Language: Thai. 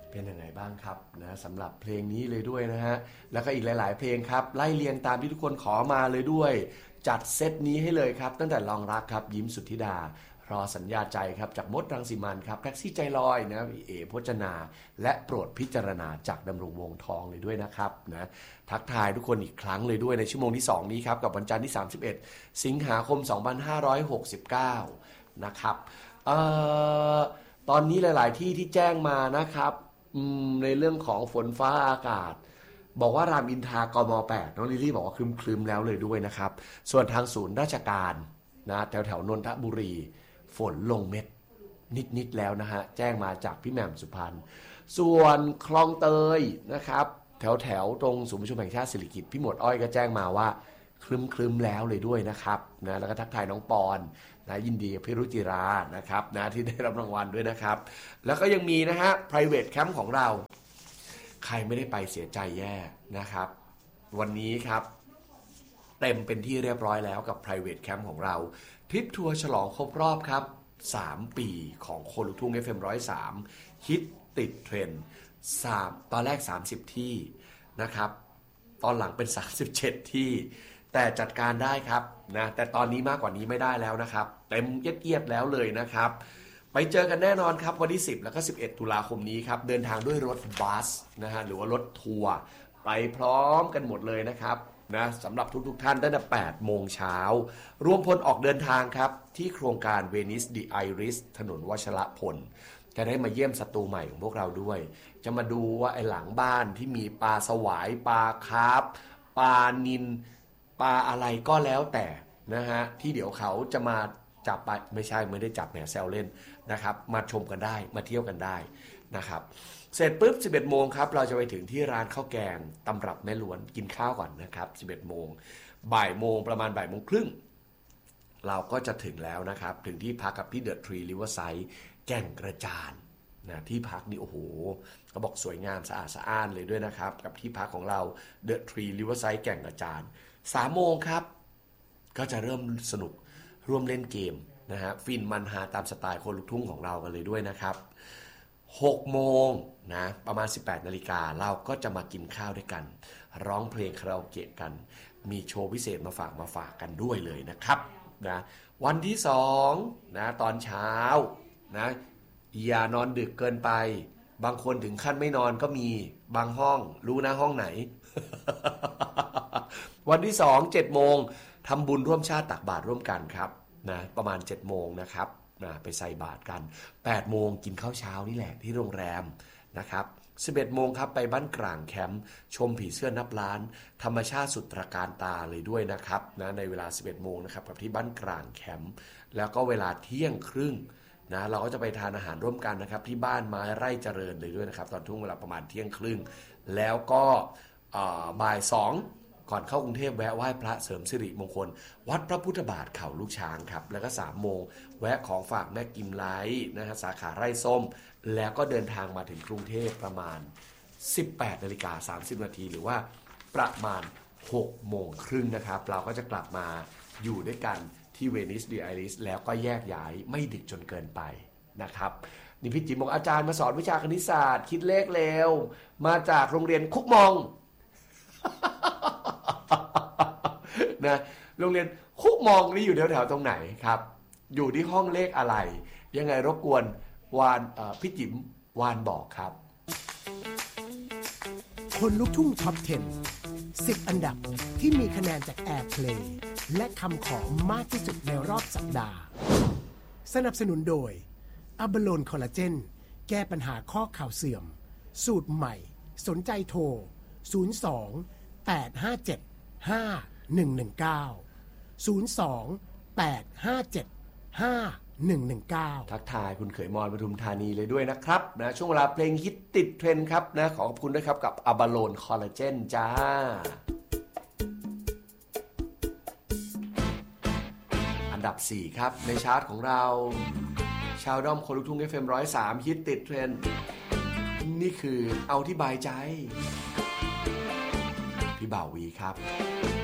เป็นยังไงบ้างครับนะสำหรับเพลงนี้เลยด้วยนะฮะแล้วก็อีกหลายๆเพลงครับไล่เรียงตามที่ทุกคนขอมาเลยด้วยจัดเซตนี้ให้เลยครับตั้งแต่ลองรักครับยิ้มสุทธิดารอสัญญาใจครับจากมดรังสิมันครับแท็กซี่ใจลอยนะเอพจนาและโปรดพิจารณาจากดำรงวงทองเลยด้วยนะครับนะทักทายทุกคนอีกครั้งเลยด้วยในชั่วโมงที่2นี้ครับกับวันจันทร์ที่31สิงหาคม2569นะครับตอนนี้หลายๆที่แจ้งมานะครับในเรื่องของฝนฟ้าอากาศบอกว่ารามอินทรากม8น้องลิลลี่บอกว่าครึมๆแล้วเลยด้วยนะครับส่วนทางศูนย์ราชการนะแถวนนทบุรีฝนลงเม็ดนิดๆแล้วนะฮะแจ้งมาจากพี่แหม่มสุพรรณส่วนคลองเตยนะครับแถวตรงศูนย์ประชุมแห่งชาติสิริกิติ์พี่หมวดอ้อยก็แจ้งมาว่าครึมแล้วเลยด้วยนะครับนะแล้วก็ทักทายน้องปอนนะยินดีกับพี่รุจิรานะครับนะที่ได้รับรางวัลด้วยนะครับแล้วก็ยังมีนะฮะ private camp ของเราใครไม่ได้ไปเสียใจแย่นะครับวันนี้ครับเต็มเป็นที่เรียบร้อยแล้วกับ private camp ของเราทริปทัวร์ฉลองครบรอบครับ3 ปีของคนลูกทุ่ง FM 103ฮิตติดเทรนด์ตอนแรก30ที่นะครับตอนหลังเป็น37ที่แต่จัดการได้ครับนะแต่ตอนนี้มากกว่านี้ไม่ได้แล้วนะครับเต็มเอียดแล้วเลยนะครับไปเจอกันแน่นอนครับวันที่10แล้วก็11ตุลาคมนี้ครับเดินทางด้วยรถบัสนะฮะหรือว่ารถทัวร์ไปพร้อมกันหมดเลยนะครับนะสำหรับทุกท่านตั้งแต่8 โมงเช้ารวมพลออกเดินทางครับที่โครงการเวนิสดีไอริสถนนวชรพลจะได้มาเยี่ยมสตูใหม่ของพวกเราด้วยจะมาดูว่าไอ้หลังบ้านที่มีปลาสวายปลาคาร์ฟปลานิลปลาอะไรก็แล้วแต่นะฮะที่เดี๋ยวเขาจะมาจับไปไม่ได้จับแหมแซวเล่นนะครับมาชมกันได้มาเที่ยวกันได้นะครับเสร็จปุ๊บ11 โมงครับเราจะไปถึงที่ร้านข้าวแกงตำรับแม่ล้วนกินข้าวก่อนนะครับ11 โมงบ่ายโมงประมาณบ่ายโมงครึ่งเราก็จะถึงแล้วนะครับถึงที่พักกับพี่เดอะทรีริเวอร์ไซด์แก่งกระจานนะที่พักนี่โอ้โหเขาบอกสวยงามสะอาดสะอ้านเลยด้วยนะครับกับที่พักของเราเดอะทรีริเวอร์ไซด์แก่งกระจาน3 โมงครับก็จะเริ่มสนุกร่วมเล่นเกมนะฮะฟินมันฮาตามสไตล์คนลูกทุ่งของเรากันเลยด้วยนะครับ6 โมงนะประมาณ 18 นาฬิกาเราก็จะมากินข้าวด้วยกันร้องเพลงคาราโอเกะกันมีโชว์พิเศษมาฝากกันด้วยเลยนะครับนะวันที่2นะตอนเช้านะอย่านอนดึกเกินไปบางคนถึงขั้นไม่นอนก็มีบางห้องรู้นะห้องไหน วันที่2 7 โมงทำบุญร่วมชาติตักบาตรร่วมกันครับนะประมาณ7 โมงนะครับนะไปใส่บาตรกัน8 โมงกินข้าวเช้านี่แหละที่โรงแรมนะครับ11 โมงครับไปบ้านกลางแคมป์ชมผีเสื้อนับล้านธรรมชาติสุดตระการตาเลยด้วยนะครับนะในเวลา11 โมงนะครับกับที่บ้านกลางแคมป์แล้วก็เวลาเที่ยงครึ่งนะเราก็จะไปทานอาหารร่วมกันนะครับที่บ้านไม้ไร่เจริญเลยด้วยนะครับตอนทุ่งเวลาประมาณเที่ยงครึ่งแล้วก็บ่าย 2ก่อนเข้ากรุงเทพแวะไหว้พระเสริมสิริมงคลวัดพระพุทธบาทเขาลูกช้างครับแล้วก็3 โมงแวะของฝากแม่กิมไลท์นะฮะสาขาไร่ส้มแล้วก็เดินทางมาถึงกรุงเทพประมาณ 18:30 นาทีหรือว่าประมาณ 6 โมงครึ่งนะครับเราก็จะกลับมาอยู่ด้วยกันที่เวนิสดีไอริสแล้วก็แยกย้ายไม่ดึกจนเกินไปนะครับนี่พี่จิ๋มบอกอาจารย์มาสอนวิชาคณิตศาสตร์คิดเลขเร็วมาจากโรงเรียนคุกมองนะโรงเรียนคุกมองนี่อยู่แถวๆตรงไหนครับอยู่ที่ห้องเลขอะไรยังไงรบกวนวานพี่จิ๋มวานบอกครับคนลูกทุ่งท็อป 10 อันดับที่มีคะแนนจาก Airplay และคำขอมากที่สุดในรอบสัปดาห์สนับสนุนโดยอะบาโลนคอลลาเจนแก้ปัญหาข้อเข่าเสื่อมสูตรใหม่สนใจโทร02 857 5119 02 857 5119 ทักทายคุณเขยมอนปทุมธานีเลยด้วยนะครับนะช่วงเวลาเพลงฮิตติดเทรนด์ครับนะขอบคุณด้วยครับกับอะบาโลนคอลลาเจนจ้าอันดับ4ครับในชาร์ตของเราชาวด้อมคนลูกทุ่ง FM 103ฮิตติดเทรนด์นี่คือเอาที่บายใจพี่บ่าววีครับ